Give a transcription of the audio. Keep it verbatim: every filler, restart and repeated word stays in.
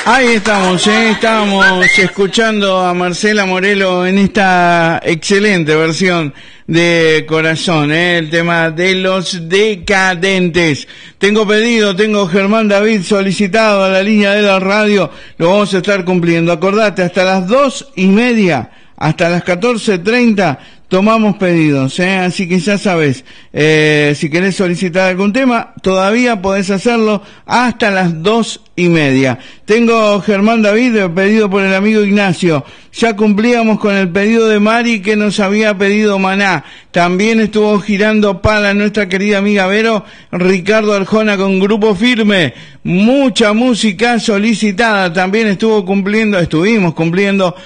Ahí estamos, ¿eh? Estamos escuchando a Marcela Morelo en esta excelente versión de Corazón, ¿eh? El tema de Los Decadentes. Tengo pedido, tengo Germán David solicitado a la línea de la radio, lo vamos a estar cumpliendo. Acordate, hasta las dos y media, hasta las catorce treinta, tomamos pedidos, ¿eh? Así que ya sabes, eh, si querés solicitar algún tema, todavía podés hacerlo hasta las dos y media. Tengo Germán David, pedido por el amigo Ignacio. Ya cumplíamos con el pedido de Mari, que nos había pedido Maná. También estuvo girando para nuestra querida amiga Vero, Ricardo Arjona con Grupo Firme. Mucha música solicitada. También estuvo cumpliendo, estuvimos cumpliendo